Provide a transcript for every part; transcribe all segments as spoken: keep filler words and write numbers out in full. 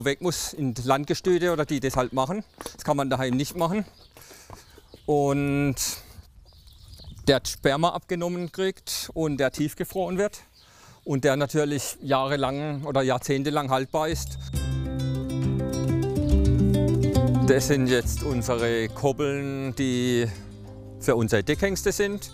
Weg muss in die Landgestüte oder die das halt machen. Das kann man daheim nicht machen. Und der Sperma abgenommen kriegt und der tiefgefroren wird und der natürlich jahrelang oder jahrzehntelang haltbar ist. Das sind jetzt unsere Koppeln, die für unsere Deckhengste sind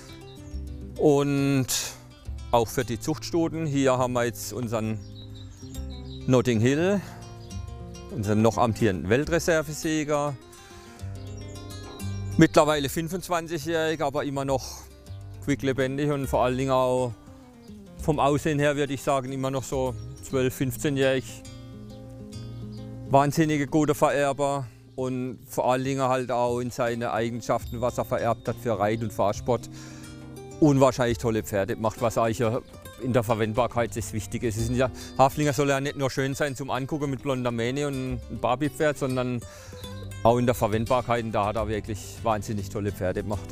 und auch für die Zuchtstuten. Hier haben wir jetzt unseren Notting Hill, unseren noch amtierenden Weltreservesieger. Mittlerweile fünfundzwanzigjährig, aber immer noch quicklebendig und vor allen Dingen auch vom Aussehen her würde ich sagen immer noch so zwölf-, fünfzehnjährig. Wahnsinnige gute Vererber und vor allen Dingen halt auch in seine Eigenschaften, was er vererbt hat für Reit- und Fahrsport. Unwahrscheinlich tolle Pferde, macht was eigentlich in der Verwendbarkeit das Wichtige ist. Ja, Haflinger soll ja nicht nur schön sein zum Angucken mit blonder Mähne und ein Barbie-Pferd, sondern auch in der Verwendbarkeit, da hat er wirklich wahnsinnig tolle Pferde gemacht.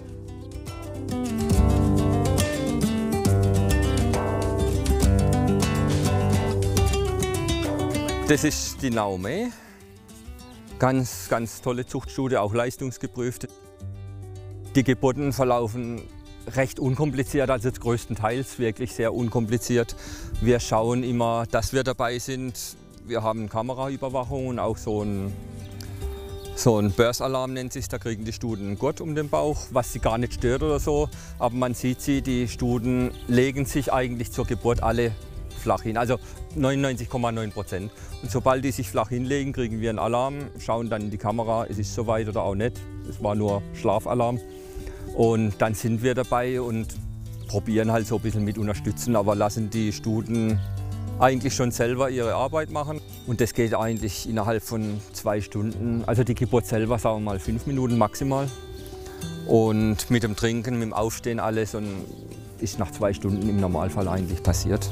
Das ist die Naomi. Ganz, ganz tolle Zuchtstute, auch leistungsgeprüft. Die Geburten verlaufen recht unkompliziert, also größtenteils wirklich sehr unkompliziert. Wir schauen immer, dass wir dabei sind. Wir haben Kameraüberwachung und auch so ein So ein Burst-Alarm nennt sich, da kriegen die Stuten einen Gurt um den Bauch, was sie gar nicht stört oder so. Aber man sieht sie, die Stuten legen sich eigentlich zur Geburt alle flach hin, also neunundneunzig Komma neun Prozent. Und sobald die sich flach hinlegen, kriegen wir einen Alarm, schauen dann in die Kamera, es ist soweit oder auch nicht. Es war nur Schlafalarm. Und dann sind wir dabei und probieren halt so ein bisschen mit unterstützen, aber lassen die Stuten eigentlich schon selber ihre Arbeit machen. Und das geht eigentlich innerhalb von zwei Stunden. Also die Geburt selber, sagen wir mal, fünf Minuten maximal. Und mit dem Trinken, mit dem Aufstehen alles und ist nach zwei Stunden im Normalfall eigentlich passiert.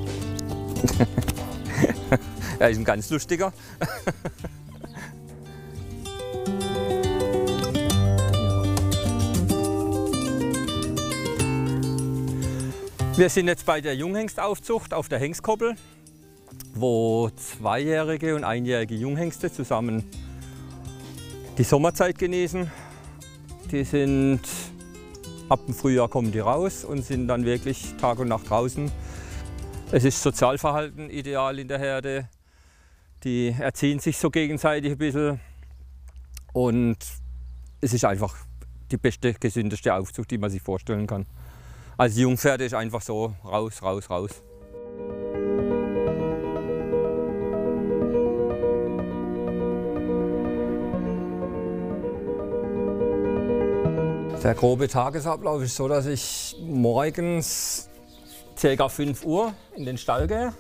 Er ist ein ganz lustiger. Wir sind jetzt bei der Junghengstaufzucht auf der Hengstkoppel, wo zweijährige und einjährige Junghengste zusammen die Sommerzeit genießen. Die sind ab dem Frühjahr kommen die raus und sind dann wirklich Tag und Nacht draußen. Es ist Sozialverhalten ideal in der Herde. Die erziehen sich so gegenseitig ein bisschen und es ist einfach die beste, gesündeste Aufzucht, die man sich vorstellen kann. Als Jungpferde ist einfach so raus, raus, raus. Der grobe Tagesablauf ist so, dass ich morgens ca. fünf Uhr in den Stall gehe.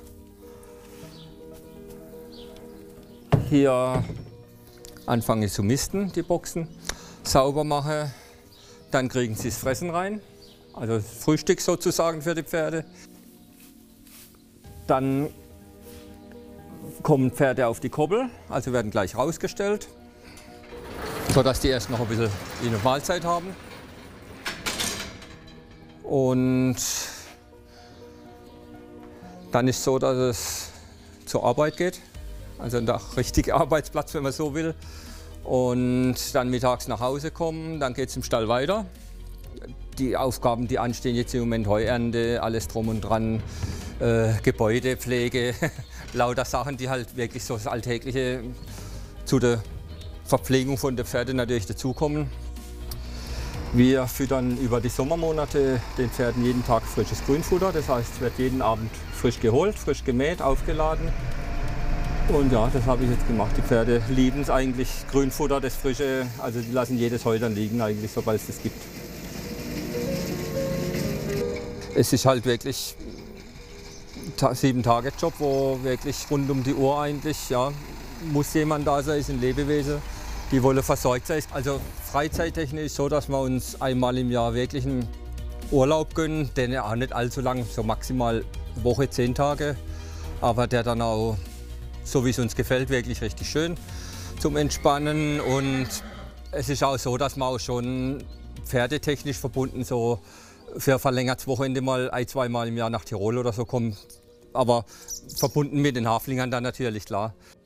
Hier anfange zu misten, die Boxen, sauber mache, dann kriegen sie das Fressen rein. Also Frühstück sozusagen für die Pferde. Dann kommen Pferde auf die Koppel, also werden gleich rausgestellt, sodass die erst noch ein bisschen eine Mahlzeit haben. Und dann ist es so, dass es zur Arbeit geht, also der richtige Arbeitsplatz, wenn man so will. Und dann mittags nach Hause kommen, dann geht es im Stall weiter. Die Aufgaben, die anstehen jetzt im Moment, Heuernte, alles drum und dran, äh, Gebäudepflege, lauter Sachen, die halt wirklich so das Alltägliche zu der Verpflegung von den Pferden natürlich dazukommen. Wir füttern über die Sommermonate den Pferden jeden Tag frisches Grünfutter, das heißt, es wird jeden Abend frisch geholt, frisch gemäht, aufgeladen. Und ja, das habe ich jetzt gemacht. Die Pferde lieben es eigentlich, Grünfutter, das Frische, also die lassen jedes Heu dann liegen eigentlich, sobald es das gibt. Es ist halt wirklich ein Sieben-Tage-Job, wo wirklich rund um die Uhr eigentlich, ja, muss jemand da sein, ist ein Lebewesen, die wollen versorgt sein. Also freizeittechnisch ist so, dass wir uns einmal im Jahr wirklich einen Urlaub gönnen, den auch nicht allzu lang, so maximal Woche, zehn Tage, aber der dann auch, so wie es uns gefällt, wirklich richtig schön zum Entspannen. Und es ist auch so, dass wir auch schon pferdetechnisch verbunden so für ein verlängertes Wochenende mal ein-, zweimal im Jahr nach Tirol oder so kommen. Aber verbunden mit den Haflingern dann natürlich, klar.